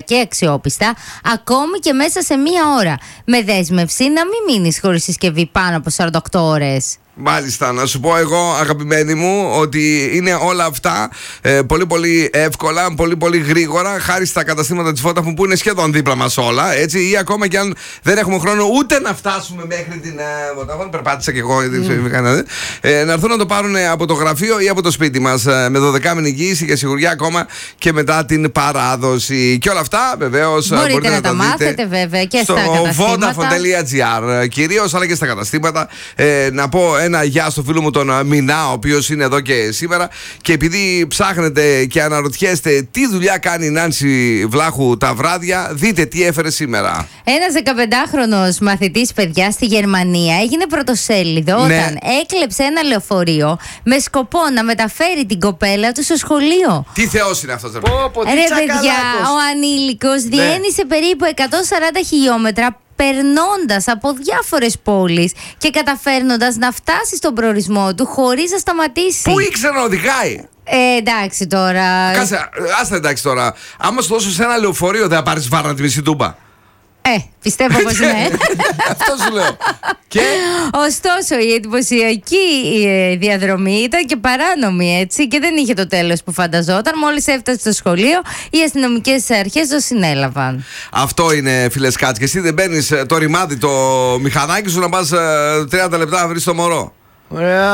και αξιόπιστα, ακόμη και μέσα σε μία ώρα. Με δέσμευση να μην μείνεις χωρίς συσκευή πάνω από 48 ώρες. Μάλιστα, να σου πω εγώ, αγαπημένοι μου, ότι είναι όλα αυτά πολύ πολύ εύκολα, πολύ πολύ γρήγορα, χάρη στα καταστήματα της Vodafone που είναι σχεδόν δίπλα μας όλα, έτσι, ή ακόμα και αν δεν έχουμε χρόνο ούτε να φτάσουμε μέχρι την Vodafone, περπάτησα και εγώ, να έρθουν να το πάρουν από το γραφείο ή από το σπίτι μας, με 12μηνη εγγύηση και σιγουριά ακόμα και μετά την παράδοση. Και όλα αυτά βεβαίως μπορείτε να τα μάθετε βέβαια και στο στα καταστήματα. Vodafone.gr κυρίως, αλλά και στα καταστήματα. Να πω ένα γεια στο φίλο μου τον Μινά, ο οποίος είναι εδώ και σήμερα. Και επειδή ψάχνετε και αναρωτιέστε τι δουλειά κάνει η Νάνση Βλάχου τα βράδια, δείτε τι έφερε σήμερα. Ένας 15χρονος μαθητής, παιδιά, στη Γερμανία έγινε πρωτοσέλιδο όταν έκλεψε ένα λεωφορείο με σκοπό να μεταφέρει την κοπέλα του στο σχολείο. Τι θεός είναι αυτός, ρε παιδιά, ο ανήλικος διένυσε περίπου 140 χιλιόμετρα περνώντας από διάφορες πόλεις και καταφέρνοντας να φτάσει στον προορισμό του χωρίς να σταματήσει. Πού ήξερε να οδηγάει? Εντάξει τώρα. Κάτσε, άστα εντάξει τώρα. Άμα σου δώσω σε ένα λεωφορείο, δεν θα πάρεις βάρνα τη μισή τούμπα? Πιστεύω πως ναι. Αυτό σου λέω. Και ωστόσο η εντυπωσιακή διαδρομή ήταν και παράνομη, έτσι, και δεν είχε το τέλος που φανταζόταν. Μόλις έφτασε στο σχολείο, οι αστυνομικές αρχές το συνέλαβαν. Αυτό είναι, φίλε Κάτς. Και εσύ δεν μπαίνεις το ρημάδι, το μηχανάκι σου, να πας 30 λεπτά να βρεις το μωρό? 140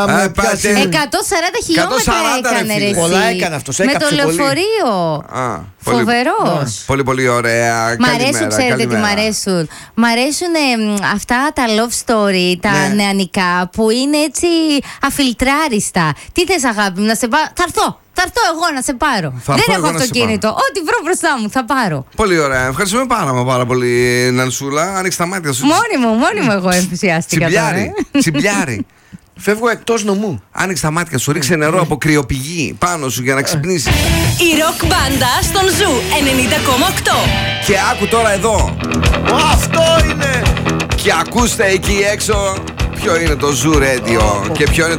χιλιόμετρα έκανε, ρε. Πολλά έκανε αυτός. Με το λεωφορείο. Φοβερός. Πολύ πολύ ωραία. Μ' αρέσουν, ξέρετε τι μ' αρέσουν? Μ' αρέσουν αυτά τα love story, τα νεανικά, που είναι έτσι αφιλτράριστα. Τι θες, αγάπη μου, να σε πάρω? Θα έρθω εγώ να σε πάρω. Δεν έχω αυτοκίνητο. Ό,τι βρω μπροστά μου θα πάρω. Πολύ ωραία. Ευχαριστούμε πάρα πολύ, Νανσούλα. Άνοιξε τα μάτια σου. Μόνη μου εγώ ενθουσιάστηκα. Τσιμπιάρι. Φεύγω εκτός νομού. Άνοιξε τα μάτια σου, ρίξε νερό από κρυοπηγή πάνω σου για να ξυπνήσεις. Η ροκ μπάντα στον Ζου 90,8. Και άκου τώρα εδώ. Αυτό είναι. Και ακούστε εκεί έξω ποιο είναι το Ζου Radio και ποιο είναι